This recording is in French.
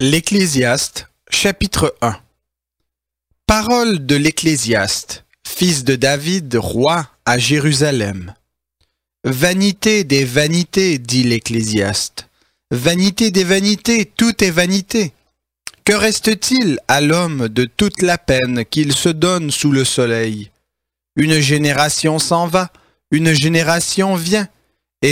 L'Ecclésiaste, chapitre 1. Parole de l'Ecclésiaste, fils de David, roi à Jérusalem. Vanité des vanités, dit l'Ecclésiaste. Vanité des vanités, tout est vanité. Que reste-t-il à l'homme de toute la peine qu'il se donne sous le soleil? Une génération s'en va, une génération vient,